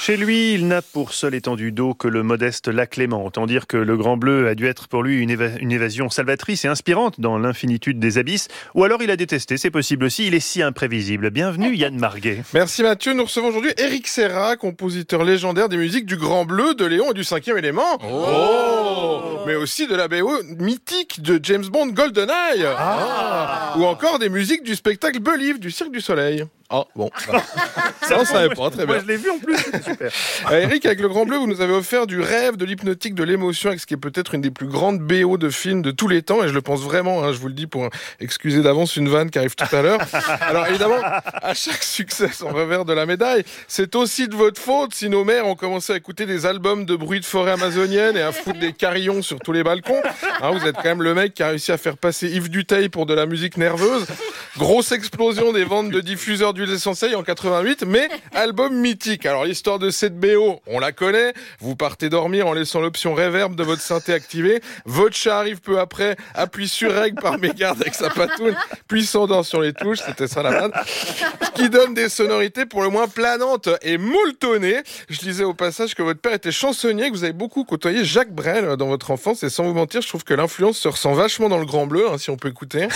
Chez lui, il n'a pour seule étendue d'eau que le modeste lac Léman. Autant dire que le Grand Bleu a dû être pour lui une évasion salvatrice et inspirante dans l'infinitude des abysses. Ou alors il a détesté, c'est possible aussi, il est si imprévisible. Bienvenue Yann Marguet. Merci Mathieu, nous recevons aujourd'hui Éric Serra, compositeur légendaire des musiques du Grand Bleu, de Léon et du 5e élément. Mais aussi de la BO mythique de James Bond GoldenEye. Ou encore des musiques du spectacle Believe du Cirque du Soleil. Ça on savait pas, très bien. Moi je l'ai vu en plus, c'est super. Éric, avec le Grand Bleu, vous nous avez offert du rêve, de l'hypnotique, de l'émotion, avec ce qui est peut-être une des plus grandes BO de films de tous les temps, et je le pense vraiment, je vous le dis pour excuser d'avance une vanne qui arrive tout à l'heure. Alors évidemment, à chaque succès, son revers de la médaille, c'est aussi de votre faute si nos mères ont commencé à écouter des albums de bruit de forêt amazonienne et à foutre des carillons sur tous les balcons. Vous êtes quand même le mec qui a réussi à faire passer Yves Duteil pour de la musique nerveuse. Grosse explosion des ventes de diffuseurs d'huiles essentielles en 88, mais album mythique. Alors l'histoire de cette BO, on la connaît. Vous partez dormir en laissant l'option reverb de votre synthé activée. Votre chat arrive peu après, appuie sur règle par mégarde avec sa patoune, puis s'endort sur les touches. C'était ça la vanne. Ce qui donne des sonorités pour le moins planantes et moultonnées. Je disais au passage que votre père était chansonnier, que vous avez beaucoup côtoyé Jacques Brel dans votre enfance, et sans vous mentir, je trouve que l'influence se ressent vachement dans le Grand Bleu, si on peut écouter.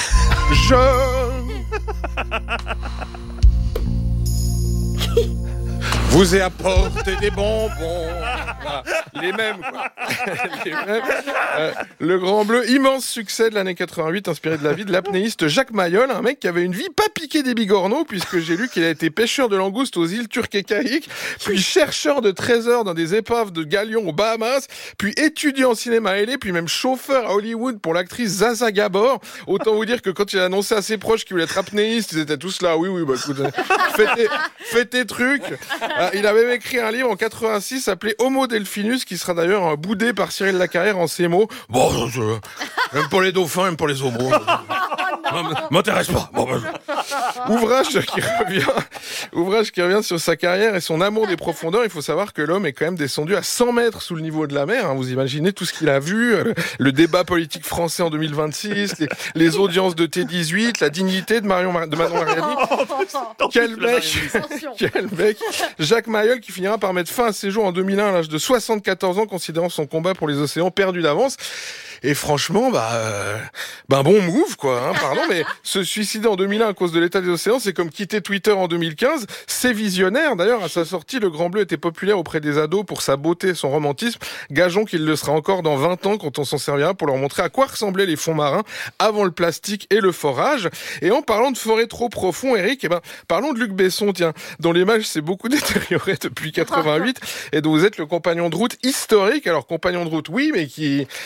Vous ai apporté des bonbons. Voilà. Les mêmes, quoi. Les mêmes. Le Grand Bleu, immense succès de l'année 88, inspiré de la vie de l'apnéiste Jacques Mayol, un mec qui avait une vie pas piquée des bigorneaux, puisque j'ai lu qu'il a été pêcheur de langoustes aux îles Turques et Caïques, puis chercheur de trésors dans des épaves de galions aux Bahamas, puis étudiant en cinéma à LA, puis même chauffeur à Hollywood pour l'actrice Zaza Gabor. Autant vous dire que quand il a annoncé à ses proches qu'il voulait être apnéiste, ils étaient tous là, oui, écoute, fais tes trucs. Il a même écrit un livre en 86 appelé Homo Delphinus, qui sera d'ailleurs boudé par Cyril Lacarrière en ces mots. Même pour les dauphins, même pour les homos. M'intéresse pas. Ouvrage qui revient sur sa carrière et son amour des profondeurs. Il faut savoir que l'homme est quand même descendu à 100 mètres sous le niveau de la mer. Vous imaginez tout ce qu'il a vu, le débat politique français en 2026, les audiences de T18, la dignité de Manon Mariani. Quel mec. Jacques Mayol qui finira par mettre fin à ses jours en 2001 à l'âge de 74 ans, considérant son combat pour les océans perdu d'avance. Et franchement, bon move, quoi. Pardon, mais se suicider en 2001 à cause de l'état des océans, c'est comme quitter Twitter en 2015. C'est visionnaire. D'ailleurs, à sa sortie, le Grand Bleu était populaire auprès des ados pour sa beauté et son romantisme. Gageons qu'il le sera encore dans 20 ans quand on s'en servira pour leur montrer à quoi ressemblaient les fonds marins avant le plastique et le forage. Et en parlant de forêt trop profond, Éric, parlons de Luc Besson, dont l'image s'est beaucoup détériorée depuis 88 et dont vous êtes le compagnon de route historique. Alors, compagnon de route, oui, mais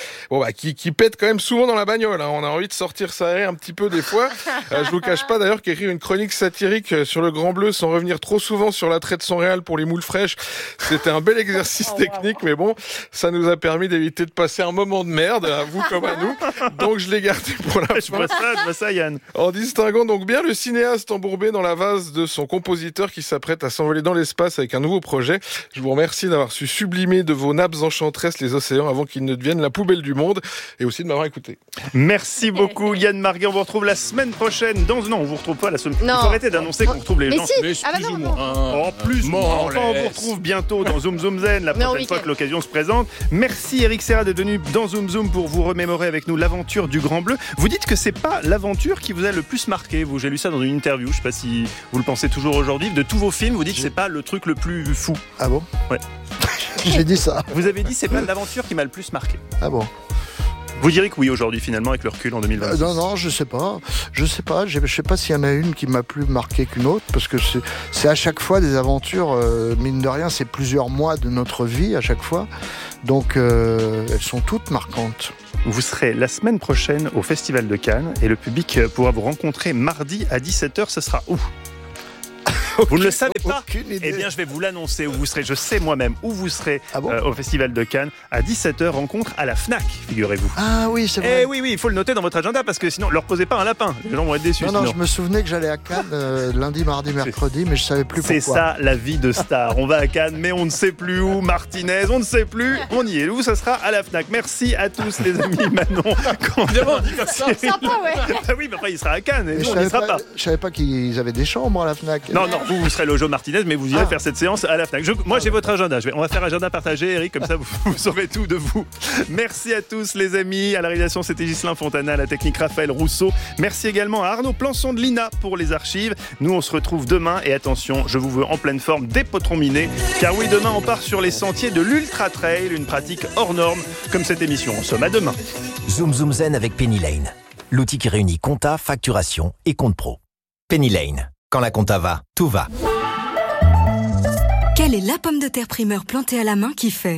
qui pète quand même souvent dans la bagnole. On a envie de sortir ça un petit peu des fois. Je vous cache pas d'ailleurs qu'écrire une chronique satirique sur le Grand Bleu sans revenir trop souvent sur l'attrait de son réal pour les moules fraîches, c'était un bel exercice technique, mais bon, ça nous a permis d'éviter de passer un moment de merde, à vous comme à nous. Donc je l'ai gardé pour la fin. Je vois ça, Yann. En distinguant donc bien le cinéaste embourbé dans la vase de son compositeur qui s'apprête à s'envoler dans l'espace avec un nouveau projet. Je vous remercie d'avoir su sublimer de vos nappes enchanteresses les océans avant qu'ils ne deviennent la poubelle du monde, et aussi de m'avoir écouté. Merci beaucoup Yann Marguet, on vous retrouve la semaine prochaine. Non, on vous retrouve pas la semaine prochaine. Il faut arrêter d'annoncer qu'on retrouve les gens. Mais si. Plus ou moins. En plus, on vous retrouve bientôt dans Zoom Zoom Zen la prochaine fois que l'occasion se présente. Merci Éric Serra d'être venu dans Zoom Zoom pour vous remémorer avec nous l'aventure du Grand Bleu. Vous dites que c'est pas l'aventure qui vous a le plus marqué. J'ai lu ça dans une interview, je sais pas si vous le pensez toujours aujourd'hui. De tous vos films, vous dites que c'est pas le truc le plus fou. Ah bon? Ouais. J'ai dit ça. Vous avez dit c'est pas l'aventure qui m'a le plus marqué. Ah bon? Vous direz que oui aujourd'hui finalement avec le recul en 2026. Non, je sais pas. Je sais pas s'il y en a une qui m'a plus marqué qu'une autre, parce que c'est à chaque fois des aventures, mine de rien, c'est plusieurs mois de notre vie à chaque fois. Donc elles sont toutes marquantes. Vous serez la semaine prochaine au Festival de Cannes et le public pourra vous rencontrer mardi à 17h. Ce sera où ? Vous ne le savez pas ? Eh bien, je vais vous l'annoncer où vous serez. Je sais moi-même où vous serez au Festival de Cannes à 17h. Rencontre à la Fnac, figurez-vous. Ah oui, c'est vrai. Eh oui, il faut le noter dans votre agenda parce que sinon, leur posez pas un lapin. Les gens vont être déçus. Non, je me souvenais que j'allais à Cannes lundi, mardi, mercredi, mais je savais plus pourquoi. C'est ça la vie de star. On va à Cannes, mais on ne sait plus où. Martinez, on ne sait plus. On y est. Où ça sera à la Fnac. Merci à tous les amis. Manon. Évidemment, on dit comme ça. Sympa, ouais. Ah oui, mais après il sera à Cannes. Et nous, on je n'y sera pas. savais pas qu'ils avaient des chambres à la Fnac. Non, alors vous serez le Joe Martinez, mais vous irez faire cette séance à la Fnac. Moi, j'ai votre agenda. On va faire agenda partagé, Eric, comme ça vous saurez tout de vous. Merci à tous les amis. À la réalisation, c'était Ghislain Fontana, à la technique Raphaël Rousseau. Merci également à Arnaud Plançon de l'INA pour les archives. Nous, on se retrouve demain. Et attention, je vous veux en pleine forme des potrons minés. Car oui, demain, on part sur les sentiers de l'Ultra Trail, une pratique hors norme, comme cette émission. En somme, à demain. Zoom Zoom Zen avec Penny Lane. L'outil qui réunit compta, facturation et compte pro. Penny Lane. Quand la compta va, tout va. Quelle est la pomme de terre primeur plantée à la main qui fait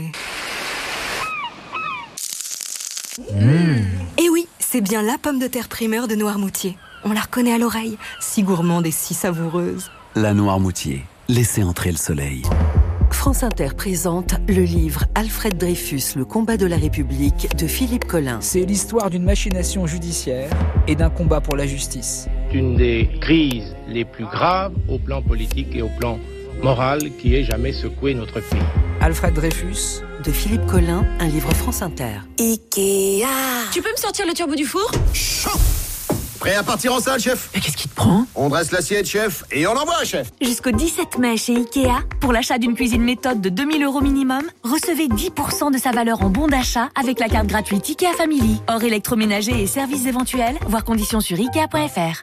Eh oui, c'est bien la pomme de terre primeur de Noirmoutier. On la reconnaît à l'oreille, si gourmande et si savoureuse. La Noirmoutier, laissez entrer le soleil. France Inter présente le livre Alfred Dreyfus, le combat de la République de Philippe Collin. C'est l'histoire d'une machination judiciaire et d'un combat pour la justice. Une des crises les plus graves au plan politique et au plan moral qui ait jamais secoué notre pays. Alfred Dreyfus de Philippe Collin, un livre France Inter. Ikea. Tu peux me sortir le turbo du four ? Prêt à partir en salle, chef ? Mais qu'est-ce qui te prend ? On dresse l'assiette, chef, et on envoie, chef. Jusqu'au 17 mai chez Ikea, pour l'achat d'une cuisine méthode de 2 000 € minimum, recevez 10% de sa valeur en bon d'achat avec la carte gratuite Ikea Family. Hors électroménager et services éventuels, voir conditions sur Ikea.fr.